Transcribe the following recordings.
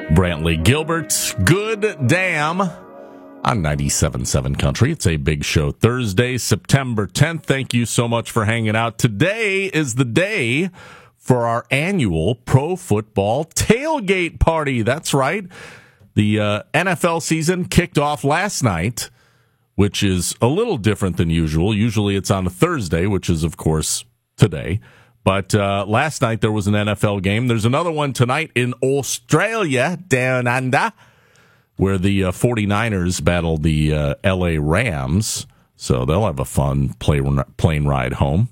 Brantley Gilbert, Good Damn, on 97.7 Country. It's a big show Thursday, September 10th. Thank you so much for hanging out. Today is the day for our annual Pro Football Tailgate Party. That's right. The NFL season kicked off last night, which is a little different than usual. Usually it's on a Thursday, which is, of course, today. But last night there was an NFL game. There's another one tonight in Australia, down under, where the 49ers battle the LA Rams. So they'll have a fun plane ride home.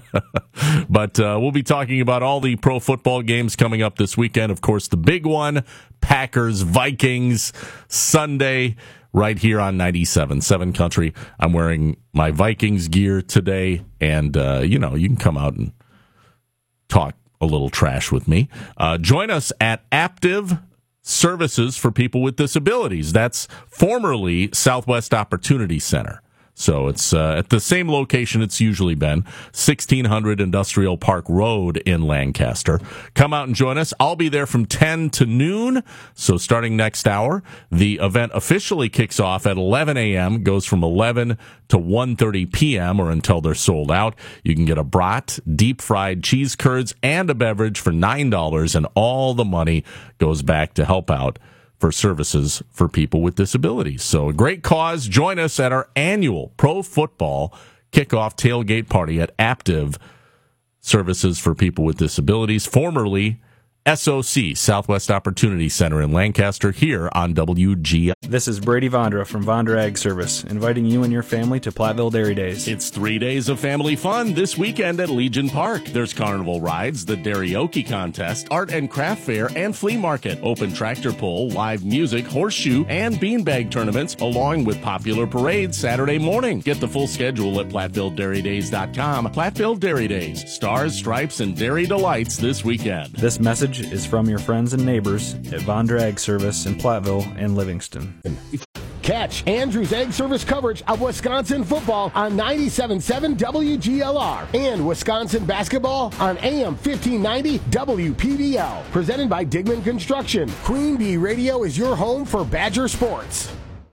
But we'll be talking about all the pro football games coming up this weekend. Of course, the big one, Packers-Vikings, Sunday, right here on 97.7 Country. I'm wearing my Vikings gear today, and, you can come out and talk a little trash with me. Join us at Aptive Services for People with Disabilities. That's formerly Southwest Opportunity Center. So it's at the same location it's usually been, 1600 Industrial Park Road in Lancaster. Come out and join us. I'll be there from 10 to noon. So starting next hour, the event officially kicks off at 11 a.m., goes from 11 to 1:30 p.m. or until they're sold out. You can get a brat, deep-fried cheese curds, and a beverage for $9, and all the money goes back to help out for services for people with disabilities. So a great cause. Join us at our annual Pro Football Kickoff Tailgate Party at Aptive Services for People with Disabilities, formerly SOC, Southwest Opportunity Center in Lancaster, here on WG. This is Brady Vondra from Vondra Ag Service, inviting you and your family to Platteville Dairy Days. It's 3 days of family fun this weekend at Legion Park. There's carnival rides, the Daraoke contest, art and craft fair, and flea market, open tractor pull, live music, horseshoe, and beanbag tournaments, along with popular parades Saturday morning. Get the full schedule at PlattevilleDairyDays.com. Platteville Dairy Days, stars, stripes, and dairy delights this weekend. This message is from your friends and neighbors at Vondra Ag Service in Platteville and Livingston. Catch Andrews Ag Service coverage of Wisconsin football on 97.7 WGLR and Wisconsin basketball on AM 1590 WPBL. Presented by Digman Construction. Queen Bee Radio is your home for Badger sports.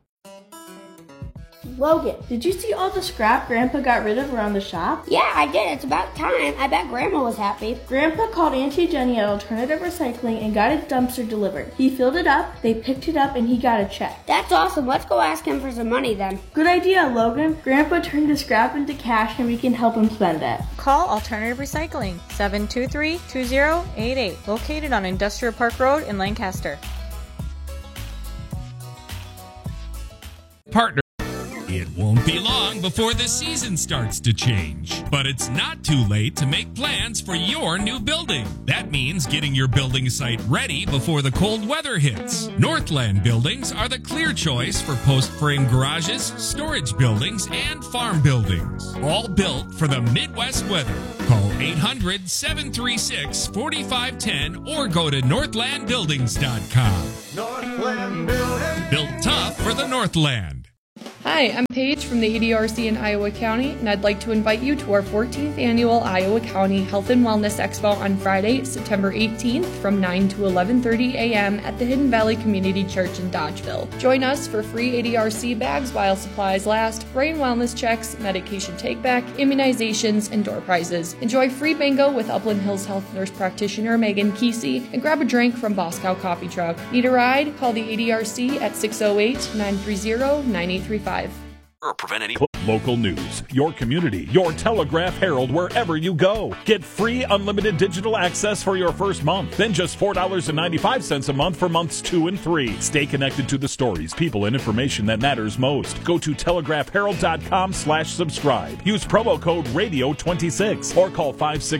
Logan, did you see all the scrap Grandpa got rid of around the shop? Yeah, I did. It's about time. I bet Grandma was happy. Grandpa called Auntie Jenny at Alternative Recycling and got his dumpster delivered. He filled it up, they picked it up, and he got a check. That's awesome. Let's go ask him for some money then. Good idea, Logan. Grandpa turned the scrap into cash and we can help him spend it. Call Alternative Recycling, 723-2088, located on Industrial Park Road in Lancaster. Partner. It won't be long before the season starts to change, but it's not too late to make plans for your new building. That means getting your building site ready before the cold weather hits. Northland Buildings are the clear choice for post-frame garages, storage buildings, and farm buildings. All built for the Midwest weather. Call 800-736-4510 or go to northlandbuildings.com. Northland Building. Built tough for the Northland. Hi, I'm Paige from the EDRC in Iowa County, and I'd like to invite you to our 14th annual Iowa County Health and Wellness Expo on Friday, September 18th from 9 to 11:30 a.m. at the Hidden Valley Community Church in Dodgeville. Join us for free ADRC bags while supplies last, brain wellness checks, medication take-back, immunizations, and door prizes. Enjoy free bingo with Upland Hills Health Nurse Practitioner Megan Kesey, and grab a drink from Boscow Coffee Truck. Need a ride? Call the ADRC at 608-930-9835. Or prevent any local news, your community, your Telegraph Herald, wherever you go. Get free unlimited digital access for your first month. Then just $4.95 a month for months 2 and 3. Stay connected to the stories, people, and information that matters most. Go to telegraphherald.com/subscribe. Use promo code RADIO26 or call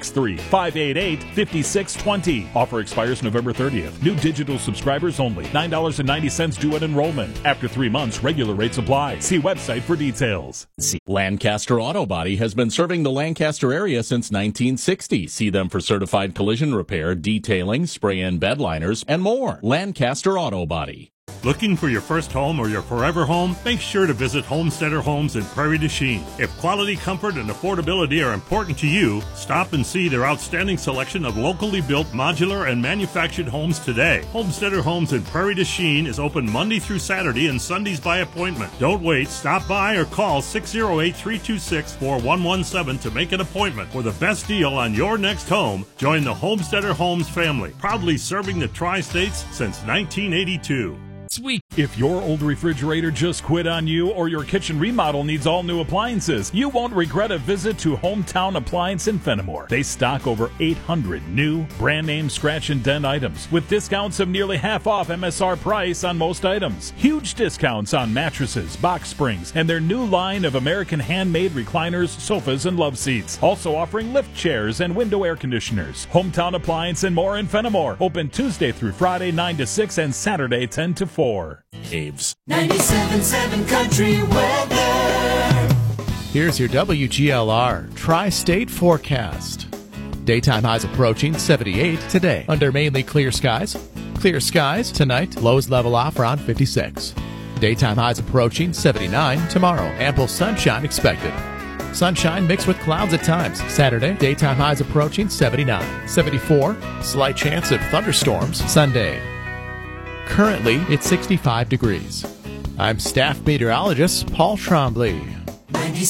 563-588-5620. Offer expires November 30th. New digital subscribers only. $9.90 due at enrollment. After 3 months, regular rates apply. See website for details. Lancaster Auto Body has been serving the Lancaster area since 1960. See them for certified collision repair, detailing, spray-in bed liners, and more. Lancaster Auto Body. Looking for your first home or your forever home? Make sure to visit Homesteader Homes in Prairie du Chien. If quality, comfort, and affordability are important to you, stop and see their outstanding selection of locally built modular and manufactured homes today. Homesteader Homes in Prairie du Chien is open Monday through Saturday and Sundays by appointment. Don't wait. Stop by or call 608-326-4117 to make an appointment for the best deal on your next home. Join the Homesteader Homes family, proudly serving the Tri-States since 1982. Sweet. If your old refrigerator just quit on you or your kitchen remodel needs all new appliances, you won't regret a visit to Hometown Appliance in Fenimore. They stock over 800 new, brand name scratch and dent items with discounts of nearly half off MSR price on most items. Huge discounts on mattresses, box springs, and their new line of American handmade recliners, sofas, and love seats. Also offering lift chairs and window air conditioners. Hometown Appliance and more in Fenimore. Open Tuesday through Friday 9 to 6 and Saturday 10 to 4. Aves. 97.7 Country Weather. Here's your WGLR Tri-State forecast. Daytime highs approaching 78 today under mainly clear skies. Clear skies tonight, lows level off around 56. Daytime highs approaching 79 tomorrow. Ample sunshine expected. Sunshine mixed with clouds at times. Saturday, daytime highs approaching 79. 74, slight chance of thunderstorms. Sunday. Currently, it's 65 degrees. I'm staff meteorologist Paul Trombley.